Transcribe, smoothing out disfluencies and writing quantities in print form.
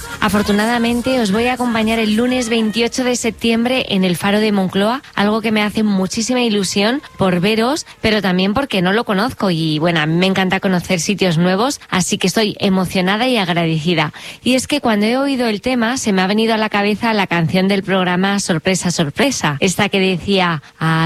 Afortunadamente os voy a acompañar el lunes 28 de septiembre en el Faro de Moncloa, algo que me hace muchísima ilusión por veros, pero también porque no lo conozco y bueno, a mí me encanta conocer sitios nuevos, así que estoy emocionada y agradecida. Y es que cuando he oído el tema se me ha venido a la cabeza la canción del programa Sorpresa, Sorpresa, esta que decía...